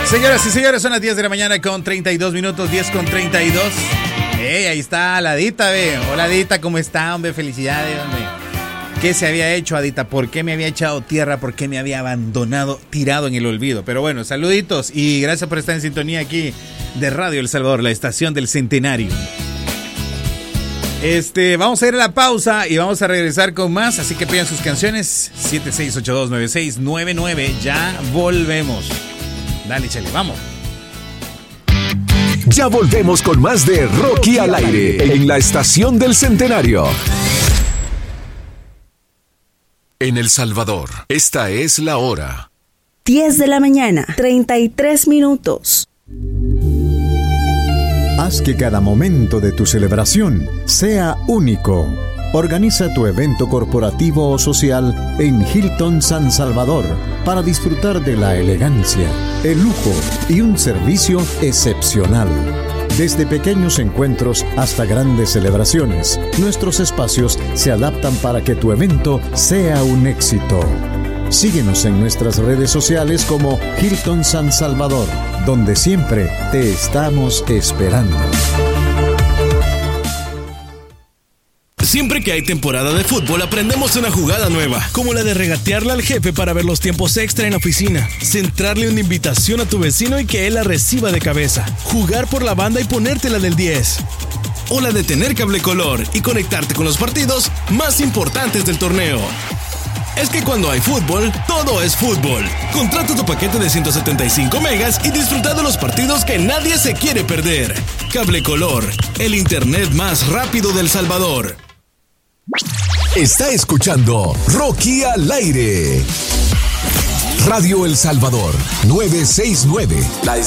Señoras y señores, son las 10 de la mañana con 32 minutos, 10 con 32. Ahí está Adita, ve. Hola Adita, ¿cómo está, hombre? Felicidades, hombre. ¿Qué se había hecho, Adita? ¿Por qué me había echado tierra? ¿Por qué me había abandonado, tirado en el olvido? Pero bueno, saluditos y gracias por estar en sintonía aquí de Radio El Salvador, la estación del Centenario. Vamos a ir a la pausa y vamos a regresar con más, así que pidan sus canciones 76829699. Ya volvemos. Dale, chale, vamos. Ya volvemos con más de Rocky al aire en la estación del Centenario. En El Salvador, esta es la hora. 10 de la mañana, 33 minutos. Haz que cada momento de tu celebración sea único. Organiza tu evento corporativo o social en Hilton San Salvador para disfrutar de la elegancia, el lujo y un servicio excepcional. Desde pequeños encuentros hasta grandes celebraciones, nuestros espacios se adaptan para que tu evento sea un éxito. Síguenos en nuestras redes sociales como Hilton San Salvador, donde siempre te estamos esperando. Siempre que hay temporada de fútbol aprendemos una jugada nueva, como la de regatearle al jefe para ver los tiempos extra en la oficina, centrarle una invitación a tu vecino y que él la reciba de cabeza, jugar por la banda y ponértela del 10. O la de tener cable color y conectarte con los partidos más importantes del torneo. Es que cuando hay fútbol, todo es fútbol. Contrata tu paquete de 175 megas y disfruta de los partidos que nadie se quiere perder. Cable Color, el internet más rápido del Salvador. Está escuchando Rocky al aire. Radio El Salvador 969, la